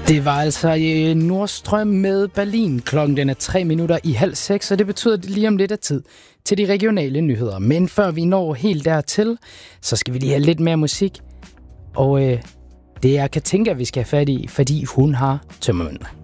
Det var altså Nordstrøm med Berlin. Klokken den er 5:03, og det betyder, at det lige om lidt er tid til de regionale nyheder. Men før vi når helt dertil, så skal vi lige have lidt mere musik. Og det er Katinka, vi skal have fat i, fordi hun har tømmermænd.